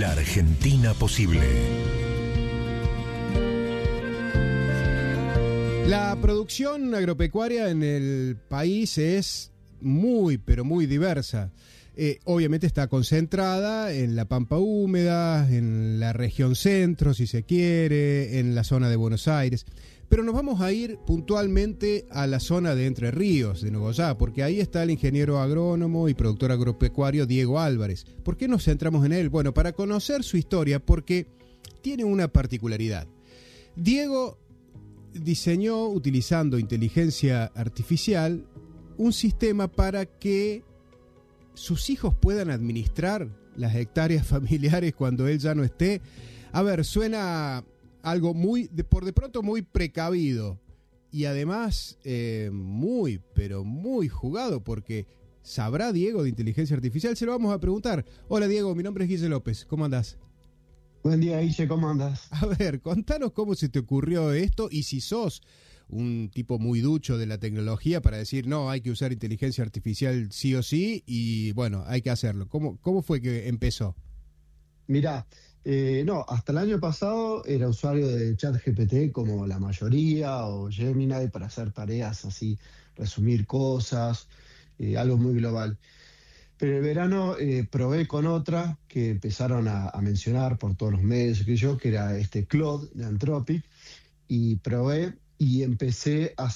La Argentina posible. La producción agropecuaria en el país es muy, pero muy diversa. Obviamente está concentrada en la Pampa Húmeda, en la región centro, si se quiere, en la zona de Buenos Aires. Pero nos vamos a ir puntualmente a la zona de Entre Ríos, de Nogoyá, porque ahí está el ingeniero agrónomo y productor agropecuario Diego Álvarez. ¿Por qué nos centramos en él? Bueno, para conocer su historia, porque tiene una particularidad. Diego diseñó, utilizando inteligencia artificial, un sistema para que sus hijos puedan administrar las hectáreas familiares cuando él ya no esté. A ver, suena algo por de pronto muy precavido y además muy, pero muy jugado, porque ¿sabrá Diego de inteligencia artificial? Se lo vamos a preguntar. Hola Diego, mi nombre es Guille López, ¿cómo andás? Buen día, Guille, ¿cómo andás? A ver, contanos cómo se te ocurrió esto y si sos un tipo muy ducho de la tecnología para decir, no, hay que usar inteligencia artificial sí o sí y bueno, hay que hacerlo. ¿Cómo fue que empezó? Mirá, no, hasta el año pasado era usuario de ChatGPT como la mayoría o Gemini para hacer tareas así, resumir cosas, algo muy global. Pero en el verano probé con otra que empezaron a mencionar por todos los medios, que era Claude de Anthropic, y probé y empecé a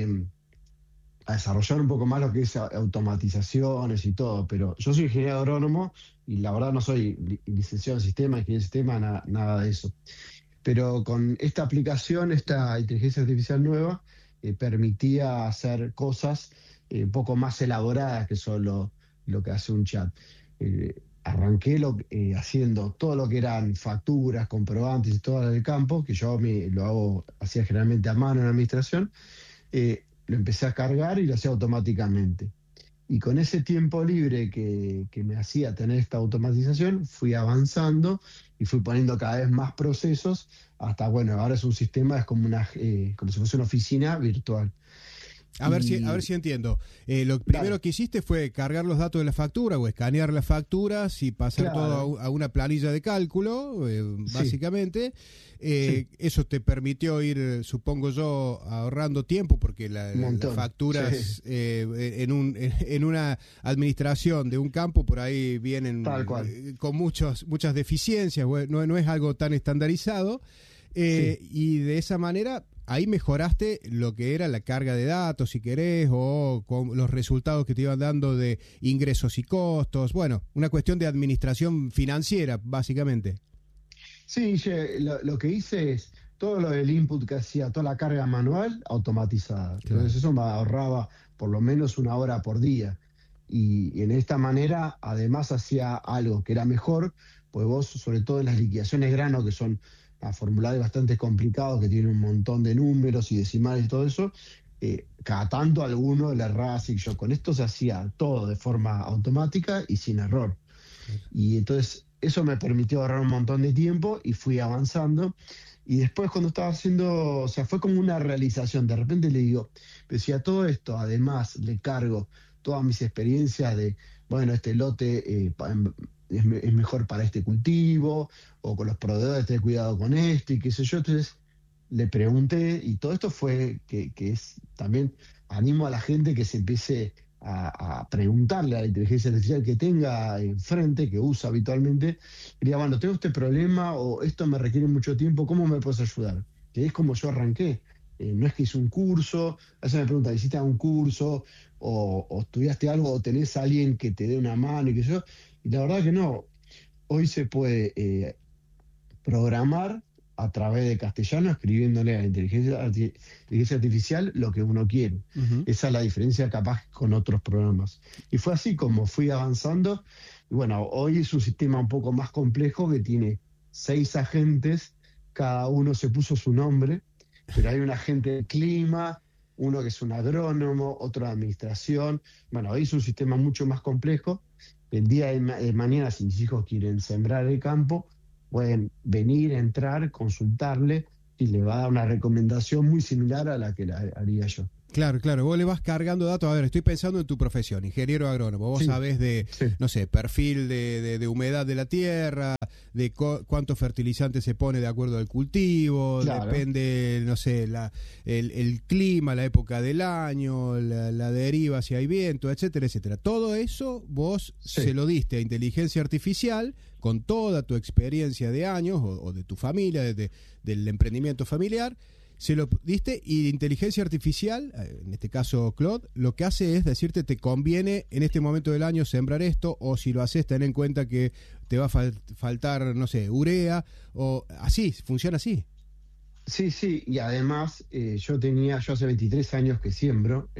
a desarrollar un poco más lo que es automatizaciones y todo, pero yo soy ingeniero agrónomo y la verdad no soy licenciado en sistemas, ingeniero en sistemas, nada de eso. Pero con esta aplicación, esta inteligencia artificial nueva, permitía hacer cosas un poco más elaboradas que solo lo que hace un chat. Arranqué haciendo todo lo que eran facturas, comprobantes y todo del campo, que yo hacía generalmente a mano en la administración, lo empecé a cargar y lo hacía automáticamente. Y con ese tiempo libre que me hacía tener esta automatización, fui avanzando y fui poniendo cada vez más procesos hasta, bueno, ahora es un sistema, es como si fuese una oficina virtual. A ver si entiendo. Lo primero que hiciste fue cargar los datos de la factura o escanear las facturas y pasar todo a una planilla de cálculo, básicamente. Sí. Eso te permitió ir, supongo yo, ahorrando tiempo, porque las facturas en una administración de un campo por ahí vienen con muchas deficiencias, no es algo tan estandarizado. Y de esa manera ahí mejoraste lo que era la carga de datos, si querés, o con los resultados que te iban dando de ingresos y costos. Bueno, una cuestión de administración financiera, básicamente. Sí, lo que hice es todo lo del input que hacía, toda la carga manual, automatizada. Claro. Entonces eso me ahorraba por lo menos 1 hora por día. Y en esta manera, además, hacía algo que era mejor, pues vos, sobre todo en las liquidaciones grano, que son formularios bastante complicados, que tienen un montón de números y decimales y todo eso, cada tanto alguno le erraba, así que yo con esto se hacía todo de forma automática y sin error. Y entonces eso me permitió ahorrar un montón de tiempo y fui avanzando. Y después cuando estaba haciendo, o sea, fue como una realización. De repente le digo, pero si a todo esto además le cargo todas mis experiencias de, bueno, este lote es mejor para este cultivo, o con los proveedores tener cuidado con esto y qué sé yo. Entonces le pregunté, y todo esto fue que es también, animo a la gente que se empiece a preguntarle a la inteligencia artificial que tenga enfrente, que usa habitualmente, y diga, bueno, tengo este problema o esto me requiere mucho tiempo, ¿cómo me puedes ayudar? Que es como yo arranqué. No es que hice un curso, a veces me preguntan, ¿hiciste un curso o estudiaste algo o tenés a alguien que te dé una mano y qué sé yo? Y la verdad que no. Hoy se puede programar a través de castellano, escribiéndole a la inteligencia artificial lo que uno quiere. Uh-huh. Esa es la diferencia capaz con otros programas. Y fue así como fui avanzando. Y bueno, hoy es un sistema un poco más complejo que tiene 6 agentes, cada uno se puso su nombre, pero hay un agente de clima, uno que es un agrónomo, otro de administración. Bueno, hoy es un sistema mucho más complejo. El día de mañana, si mis hijos quieren sembrar el campo, pueden venir, entrar, consultarle y le va a dar una recomendación muy similar a la que haría yo. Claro, vos le vas cargando datos. A ver, estoy pensando en tu profesión, ingeniero agrónomo. Vos sabés de, no sé, perfil de humedad de la tierra, de cuánto fertilizante se pone de acuerdo al cultivo, Claro. depende, no sé, el clima, la época del año, la deriva, si hay viento, etcétera, etcétera. Todo eso vos Sí. se lo diste a inteligencia artificial con toda tu experiencia de años o de tu familia, del emprendimiento familiar. Se lo diste y la inteligencia artificial, en este caso Claude, lo que hace es decirte te conviene en este momento del año sembrar esto, o si lo haces ten en cuenta que te va a faltar, no sé, urea, o así, funciona así. Sí, sí, y además yo hace 23 años que siembro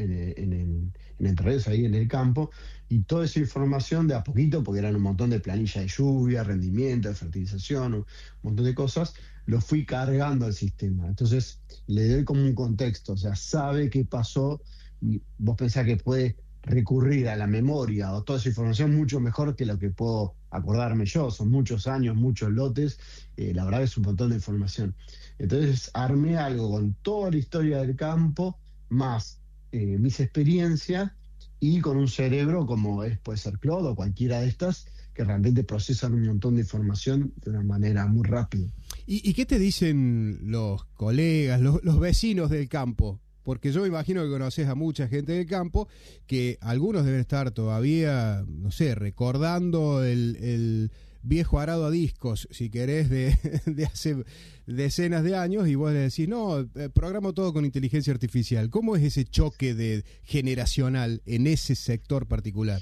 en Entre Ríos, ahí en el campo, y toda esa información de a poquito, porque eran un montón de planillas de lluvia, rendimiento, de fertilización, un montón de cosas, lo fui cargando al sistema. Entonces le doy como un contexto, o sea, sabe qué pasó, y vos pensás que puede recurrir a la memoria o toda esa información mucho mejor que lo que puedo acordarme yo. Son muchos años, muchos lotes, la verdad es un montón de información. Entonces armé algo con toda la historia del campo, más mis experiencias y con un cerebro como puede ser Claude o cualquiera de estas, que realmente procesan un montón de información de una manera muy rápida. ¿Y qué te dicen los colegas, los vecinos del campo? Porque yo me imagino que conoces a mucha gente del campo, que algunos deben estar todavía, no sé, recordando el viejo arado a discos, si querés, de hace decenas de años, y vos le decís, no, programo todo con inteligencia artificial. ¿Cómo es ese choque generacional en ese sector particular?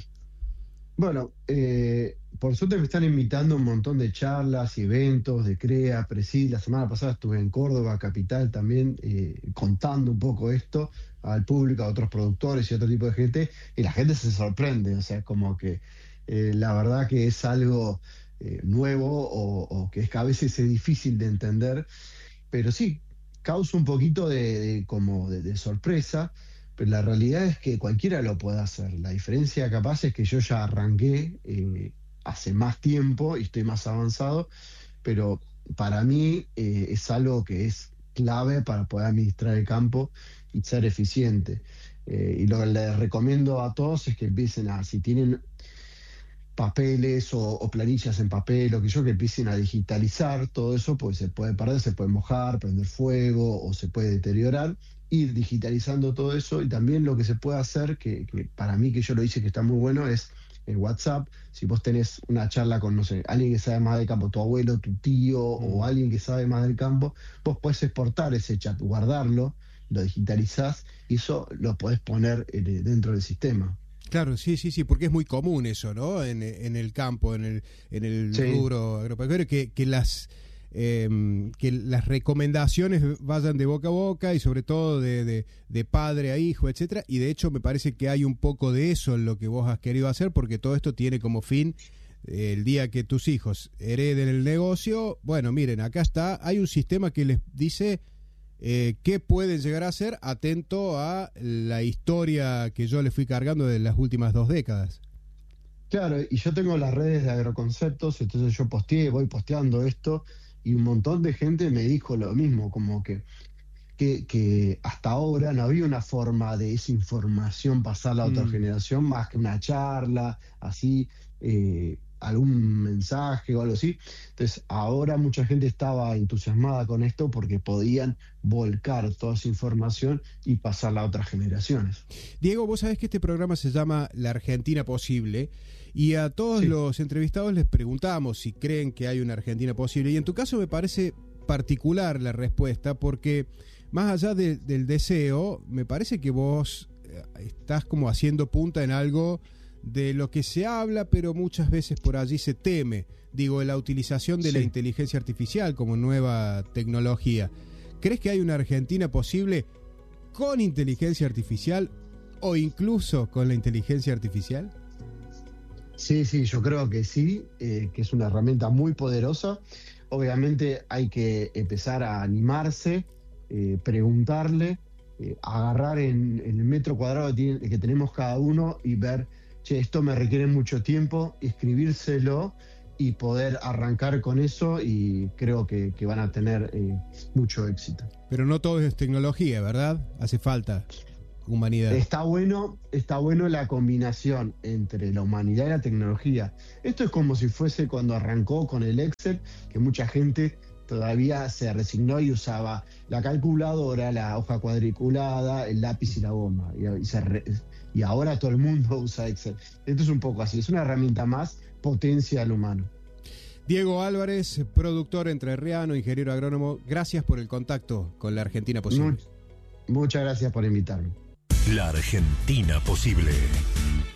Bueno, por suerte me están invitando a un montón de charlas y eventos de CREA, Presid. La semana pasada estuve en Córdoba, capital, también contando un poco esto al público, a otros productores y otro tipo de gente, y la gente se sorprende, o sea, como que la verdad que es algo nuevo o que a veces es difícil de entender, pero sí, causa un poquito de sorpresa, pero la realidad es que cualquiera lo puede hacer. La diferencia capaz es que yo ya arranqué hace más tiempo y estoy más avanzado, pero para mí es algo que es clave para poder administrar el campo y ser eficiente. Y lo que les recomiendo a todos es que empiecen si tienen papeles o planillas en papel o que empiecen a digitalizar todo eso, pues se puede perder, se puede mojar, prender fuego o se puede deteriorar. Ir digitalizando todo eso, y también lo que se puede hacer, que para mí, que yo lo hice, que está muy bueno, es en WhatsApp. Si vos tenés una charla con, no sé, alguien que sabe más del campo, tu abuelo, tu tío o alguien que sabe más del campo, vos podés exportar ese chat, guardarlo, lo digitalizás y eso lo podés poner dentro del sistema. Claro, sí, porque es muy común eso, ¿no? En el campo, en el Sí. rubro agropecuario, que las recomendaciones vayan de boca a boca y sobre todo de padre a hijo, etcétera. Y de hecho me parece que hay un poco de eso en lo que vos has querido hacer, porque todo esto tiene como fin el día que tus hijos hereden el negocio. Bueno, miren, acá está, hay un sistema que les dice qué pueden llegar a hacer, atento a la historia que yo les fui cargando de las últimas 2 décadas. Claro, y yo tengo las redes de Agroconceptos, entonces yo voy posteando esto, y un montón de gente me dijo lo mismo, como que hasta ahora no había una forma de esa información pasarla a otra generación, más que una charla, así, algún mensaje o algo así. Entonces, ahora mucha gente estaba entusiasmada con esto porque podían volcar toda esa información y pasarla a otras generaciones. Diego, vos sabés que este programa se llama La Argentina Posible, y a todos Sí. los entrevistados les preguntamos si creen que hay una Argentina posible, y en tu caso me parece particular la respuesta, porque más allá del deseo, me parece que vos estás como haciendo punta en algo de lo que se habla, pero muchas veces por allí se teme. Digo, la utilización de la inteligencia artificial como nueva tecnología. ¿Crees que hay una Argentina posible con inteligencia artificial o incluso con la inteligencia artificial? Sí, yo creo que sí, que es una herramienta muy poderosa. Obviamente hay que empezar a animarse, preguntarle, agarrar en el metro cuadrado que tenemos cada uno y ver, che, esto me requiere mucho tiempo, escribírselo y poder arrancar con eso, y creo que van a tener mucho éxito. Pero no todo es tecnología, ¿verdad? Hace falta humanidad. Está bueno la combinación entre la humanidad y la tecnología. Esto es como si fuese cuando arrancó con el Excel, que mucha gente todavía se resignó y usaba la calculadora, la hoja cuadriculada, el lápiz y la goma. Y ahora todo el mundo usa Excel. Esto es un poco así, es una herramienta más, potencia al humano. Diego Álvarez, productor entrerriano, ingeniero agrónomo, gracias por el contacto con La Argentina Posible. Muchas gracias por invitarme. La Argentina Posible.